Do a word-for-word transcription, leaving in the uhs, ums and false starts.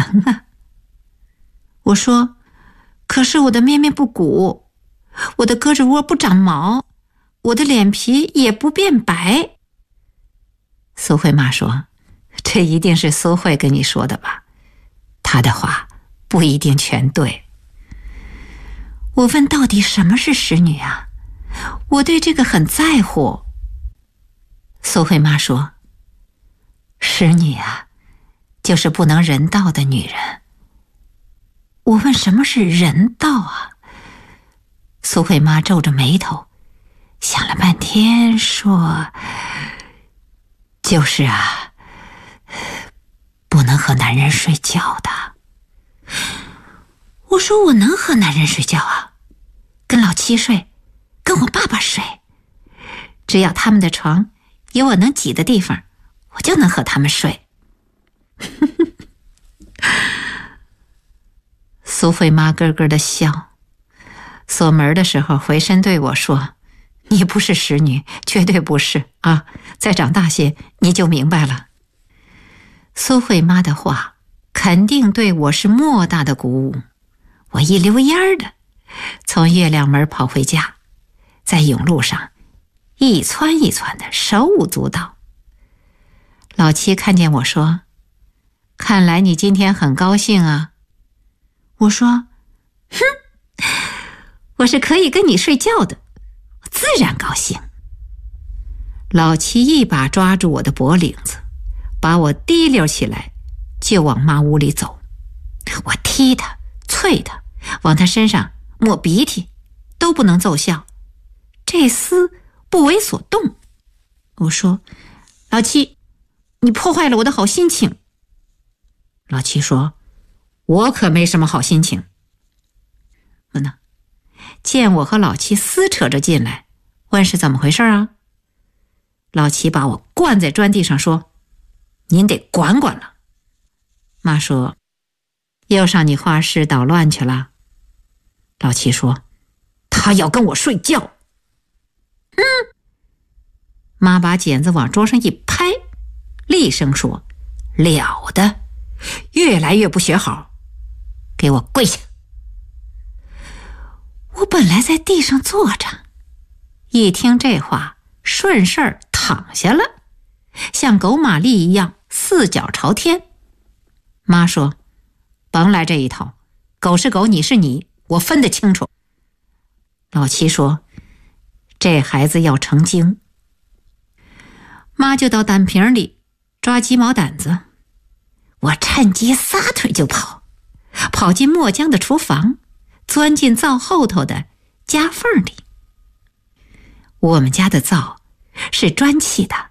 能啊。我说，可是我的面面不鼓，我的胳肢窝不长毛，我的脸皮也不变白。苏慧妈说，这一定是苏慧跟你说的吧，她的话不一定全对。我问到底什么是使女啊？我对这个很在乎。苏慧妈说，使女啊，就是不能人道的女人。我问什么是人道啊？苏慧妈皱着眉头，想了半天说，就是啊，不能和男人睡觉的。我说我能和男人睡觉啊，跟老七睡，跟我爸爸睡，只要他们的床有我能挤的地方，我就能和他们睡。苏慧妈咯咯的笑，锁门的时候回身对我说，你不是使女，绝对不是啊，再长大些你就明白了。苏慧妈的话肯定对我是莫大的鼓舞，我一溜烟儿的从月亮门跑回家，在甬路上一窜一窜的手舞足蹈。老七看见我说，看来你今天很高兴啊。我说，哼，我是可以跟你睡觉的，我自然高兴。老七一把抓住我的脖领子，把我提溜起来就往妈屋里走。我踢他啐他，往他身上抹鼻涕，都不能奏效，这厮不为所动。我说，老七，你破坏了我的好心情。老七说，我可没什么好心情。我呢，见我和老七撕扯着进来，问是怎么回事啊？老七把我灌在砖地上说，您得管管了。妈说，又上你画室捣乱去了。老七说，他要跟我睡觉。嗯，妈把剪子往桌上一拍，厉声说，了得，越来越不学好，给我跪下。我本来在地上坐着，一听这话，顺势儿躺下了，像狗马力一样四脚朝天。妈说，甭来这一套，狗是狗，你是你，我分得清楚。老七说，这孩子要成精。妈就到胆瓶里抓鸡毛掸子，我趁机撒腿就跑，跑进墨江的厨房，钻进灶后头的夹缝里。我们家的灶是砖砌的，